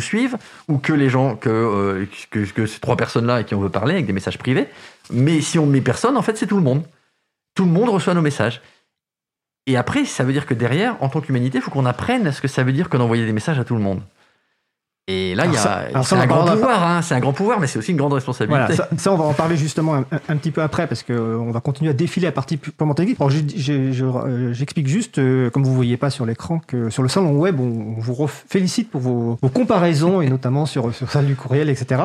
suivent ou que les gens, que ces 3 personnes-là à qui on veut parler avec des messages privés. Mais si on met personne, en fait, c'est tout le monde. Tout le monde reçoit nos messages. Et après, ça veut dire que derrière, en tant qu'humanité, il faut qu'on apprenne à ce que ça veut dire que d'envoyer des messages à tout le monde. Et là, c'est un grand pouvoir, hein, c'est un grand pouvoir, mais c'est aussi une grande responsabilité. Voilà, ça, on va en parler justement un petit peu après, parce qu'on va continuer à défiler la partie purement technique. Alors, j'explique juste, comme vous ne voyez pas sur l'écran, que sur le salon web, on vous félicite pour vos comparaisons, et notamment sur celle du courriel, etc.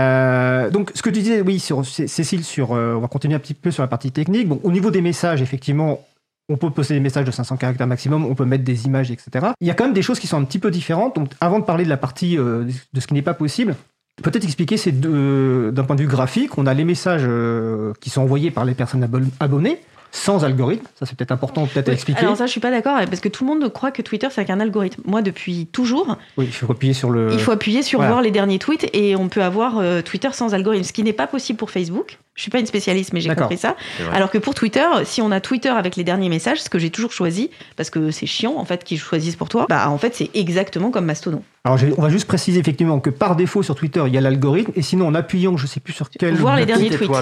Donc, ce que tu disais, oui, Cécile, on va continuer un petit peu sur la partie technique. Bon, au niveau des messages, effectivement, on peut poster des messages de 500 caractères maximum, on peut mettre des images, etc. Il y a quand même des choses qui sont un petit peu différentes. Donc, avant de parler de la partie de ce qui n'est pas possible, peut-être expliquer d'un point de vue graphique. On a les messages qui sont envoyés par les personnes abonnées, sans algorithme. Ça, c'est peut-être important à expliquer. Alors ça, je suis pas d'accord, parce que tout le monde croit que Twitter, c'est un algorithme. Moi, depuis toujours... Oui, il faut appuyer sur voilà. Voir les derniers tweets, et on peut avoir Twitter sans algorithme, ce qui n'est pas possible pour Facebook. Je suis pas une spécialiste, mais j'ai compris ça. Alors que pour Twitter, si on a Twitter avec les derniers messages, ce que j'ai toujours choisi, parce que c'est chiant, en fait, qu'ils choisissent pour toi, en fait, c'est exactement comme Mastodon. Alors, on va juste préciser effectivement que par défaut sur Twitter, il y a l'algorithme, et sinon, en appuyant, je sais plus sur quel... Voir les derniers tweets.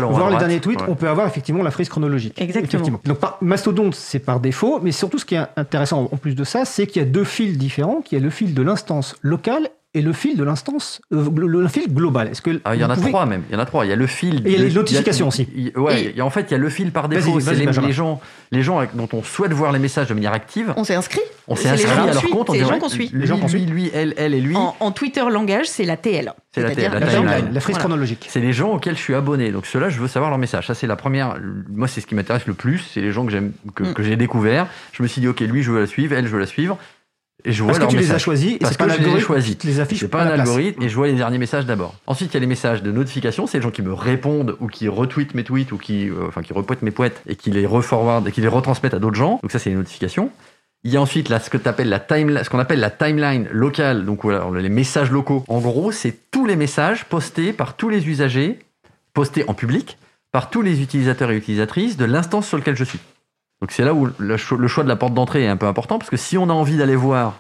On peut avoir effectivement la frise chronologique. Exactement. Donc, Mastodon, c'est par défaut, mais surtout, ce qui est intéressant en plus de ça, c'est qu'il y a 2 fils différents, qui est le fil de l'instance locale et le fil de l'instance, le fil global. Est-ce que il y en a 3 même. Il y en a 3. Il y a le fil. Et il y a les notifications aussi. En fait, il y a le fil par défaut. C'est les gens dont on souhaite voir les messages de manière active. On s'est inscrit. On s'est inscrit à leur compte. C'est les gens qu'on suit. Lui, elle et lui. En Twitter langage, c'est la TL. C'est la timeline. La frise chronologique. C'est les gens auxquels je suis abonné. Donc ceux-là, je veux savoir leur message. Ça, c'est la première. Moi, c'est ce qui m'intéresse le plus. C'est les gens que j'aime, que j'ai découvert. Je me suis dit, ok, lui, je veux la suivre. Elle, je veux la suivre. Et je vois parce que tu les as choisis, parce que je les ai choisis. Tu les affiches. C'est pas un algorithme, et je vois les derniers messages d'abord. Ensuite, il y a les messages de notification, c'est les gens qui me répondent ou qui retweetent mes tweets ou qui repoètent mes poètes et qui les reforwardent et qui les retransmettent à d'autres gens. Donc ça, c'est les notifications. Il y a ensuite là ce qu'on appelle la timeline locale, donc voilà, les messages locaux. En gros, c'est tous les messages postés par tous les usagers, postés en public par tous les utilisateurs et utilisatrices de l'instance sur laquelle je suis. Donc c'est là où le choix de la porte d'entrée est un peu important, parce que si on a envie d'aller voir,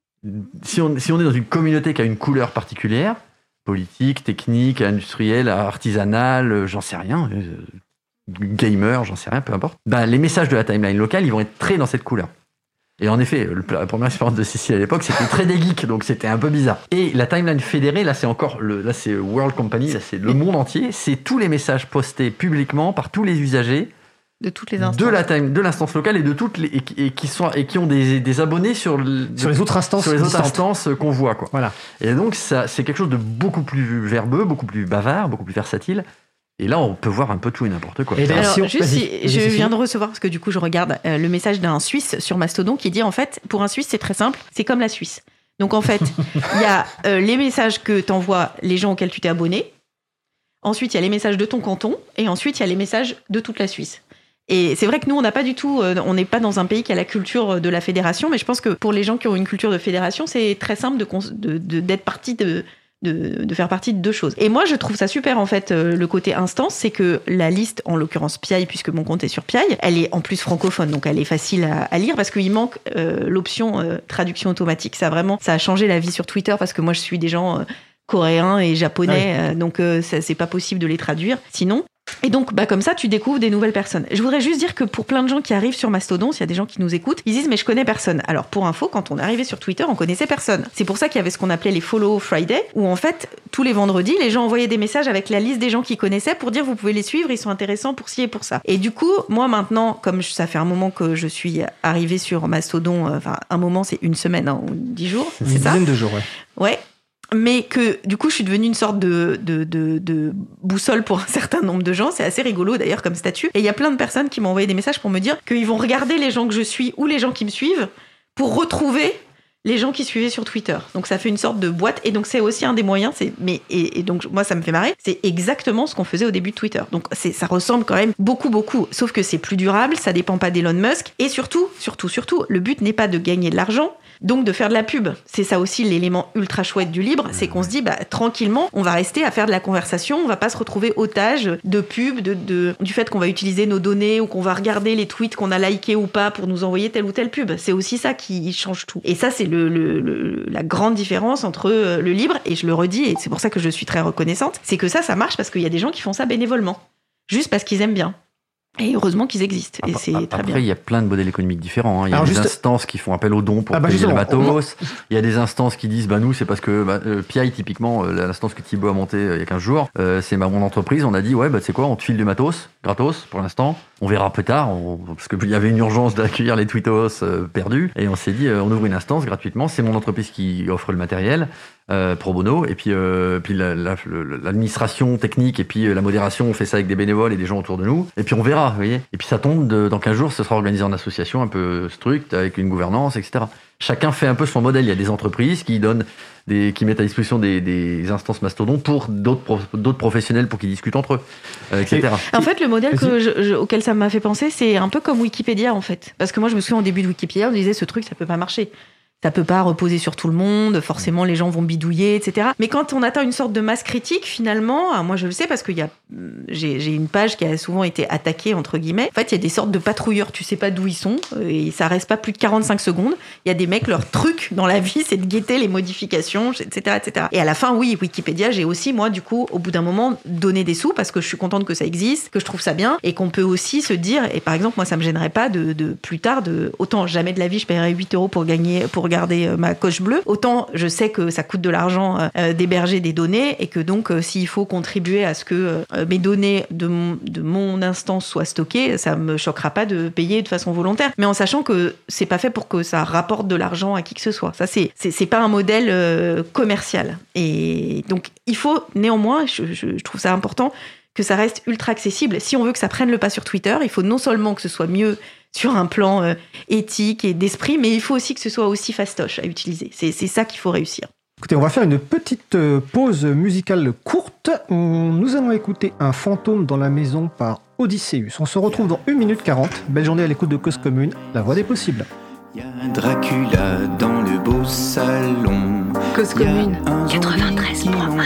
si on est dans une communauté qui a une couleur particulière, politique, technique, industrielle, artisanale, j'en sais rien, gamer, j'en sais rien, peu importe, les messages de la timeline locale, ils vont être très dans cette couleur. Et en effet, la première expérience de Cécile à l'époque, c'était très des geeks, donc c'était un peu bizarre. Et la timeline fédérée, là c'est World Company, là c'est le monde entier, c'est tous les messages postés publiquement par tous les usagers de toutes les instances, de l'instance locale et de toutes les qui ont des abonnés sur les autres instances qu'on voit, quoi. Voilà. Et donc ça, c'est quelque chose de beaucoup plus verbeux, beaucoup plus bavard, beaucoup plus versatile. Et là, on peut voir un peu tout et n'importe quoi. Et alors, je viens de recevoir, parce que du coup, je regarde le message d'un Suisse sur Mastodon qui dit, en fait, pour un Suisse, c'est très simple, c'est comme la Suisse. Donc, en fait, il y a les messages que t'envoient les gens auxquels tu t'es abonné. Ensuite, il y a les messages de ton canton. Et ensuite, il y a les messages de toute la Suisse. Et c'est vrai que nous, on n'a pas du tout, on n'est pas dans un pays qui a la culture de la fédération, mais je pense que pour les gens qui ont une culture de fédération, c'est très simple d'être partie de faire partie de 2 choses. Et moi, je trouve ça super, en fait, le côté instance, c'est que la liste, en l'occurrence Piaille, puisque mon compte est sur Piaille, elle est en plus francophone, donc elle est facile à lire, parce qu'il manque l'option traduction automatique. Ça a changé la vie sur Twitter, parce que moi, je suis des gens coréens et japonais, donc c'est pas possible de les traduire sinon. Et donc, comme ça, tu découvres des nouvelles personnes. Je voudrais juste dire que pour plein de gens qui arrivent sur Mastodon, s'il y a des gens qui nous écoutent, ils disent « mais je connais personne ». Alors, pour info, quand on est arrivé sur Twitter, on connaissait personne. C'est pour ça qu'il y avait ce qu'on appelait les Follow Friday, où en fait, tous les vendredis, les gens envoyaient des messages avec la liste des gens qu'ils connaissaient pour dire « vous pouvez les suivre, ils sont intéressants pour ci et pour ça ». Et du coup, moi maintenant, comme ça fait un moment que je suis arrivée sur Mastodon, un moment, c'est 1 semaine, ou 10 jours, c'est ça ? Une dizaine de jours, ouais. Ouais. Mais que du coup je suis devenue une sorte de boussole pour un certain nombre de gens. C'est assez rigolo d'ailleurs comme statut. Et il y a plein de personnes qui m'ont envoyé des messages pour me dire qu'ils vont regarder les gens que je suis ou les gens qui me suivent pour retrouver les gens qui suivaient sur Twitter. Donc ça fait une sorte de boîte. Et donc c'est aussi un des moyens. Et donc moi ça me fait marrer. C'est exactement ce qu'on faisait au début de Twitter. Donc ça ressemble quand même beaucoup. Sauf que c'est plus durable. Ça dépend pas d'Elon Musk. Et surtout, le but n'est pas de gagner de l'argent, Donc de faire de la pub, c'est ça aussi l'élément ultra chouette du libre, c'est qu'on se dit tranquillement, on va rester à faire de la conversation, on va pas se retrouver otage de pub, du fait qu'on va utiliser nos données ou qu'on va regarder les tweets qu'on a likés ou pas pour nous envoyer telle ou telle pub. C'est aussi ça qui change tout. Et ça, c'est la grande différence entre le libre, et je le redis, et c'est pour ça que je suis très reconnaissante, c'est que ça marche parce qu'il y a des gens qui font ça bénévolement, juste parce qu'ils aiment bien. Et heureusement qu'ils existent, et c'est très bien. Après, il y a plein de modèles économiques différents. Il y a des instances qui font appel aux dons pour payer le matos. Il y a des instances qui disent, nous, c'est parce que PI, typiquement, l'instance que Thibaut a montée il y a 15 jours, c'est mon entreprise. On a dit, tu sais quoi, on te file du matos, gratos, pour l'instant. On verra plus tard, parce qu'il y avait une urgence d'accueillir les tweetos perdus. Et on s'est dit, on ouvre une instance gratuitement. C'est mon entreprise qui offre le matériel. Pro bono, et puis l'administration technique et puis la modération, on fait ça avec des bénévoles et des gens autour de nous, et puis on verra, vous voyez. Et puis ça tombe, dans 15 jours, ce sera organisé en association un peu structe, avec une gouvernance, etc. Chacun fait un peu son modèle. Il y a des entreprises qui mettent à disposition des instances mastodons pour d'autres professionnels pour qu'ils discutent entre eux, etc. En fait, le modèle auquel ça m'a fait penser, c'est un peu comme Wikipédia, en fait. Parce que moi, je me souviens au début de Wikipédia, on disait ce truc, ça peut pas marcher. Ça peut pas reposer sur tout le monde, forcément les gens vont bidouiller, etc. Mais quand on atteint une sorte de masse critique, finalement, moi je le sais parce que j'ai une page qui a souvent été attaquée, entre guillemets. En fait, il y a des sortes de patrouilleurs, tu sais pas d'où ils sont, et ça reste pas plus de 45 secondes. Il y a des mecs, leur truc dans la vie, c'est de guetter les modifications, etc., etc. Et à la fin, oui, Wikipédia, j'ai aussi, moi, du coup, au bout d'un moment, donné des sous parce que je suis contente que ça existe, que je trouve ça bien, et qu'on peut aussi se dire, et par exemple, moi, ça me gênerait pas de plus tard, autant jamais de la vie, je paierais 8 € pour regarder ma coche bleue, autant je sais que ça coûte de l'argent d'héberger des données, et que donc s'il faut contribuer à ce que mes données de mon instance soient stockées, ça me choquera pas de payer de façon volontaire, mais en sachant que c'est pas fait pour que ça rapporte de l'argent à qui que ce soit. Ça, c'est pas un modèle commercial. Et donc il faut néanmoins, je trouve ça important, que ça reste ultra accessible. Si on veut que ça prenne le pas sur Twitter, il faut non seulement que ce soit mieux sur un plan éthique et d'esprit, mais il faut aussi que ce soit aussi fastoche à utiliser. C'est ça qu'il faut réussir. Écoutez, on va faire une petite pause musicale courte. Nous allons écouter Un fantôme dans la maison par Odysseus. On se retrouve dans 1 minute 40. Belle journée à l'écoute de Cause Commune, la voix des possibles. Il y a Dracula dans le beau salon. Cause Commune 93.1.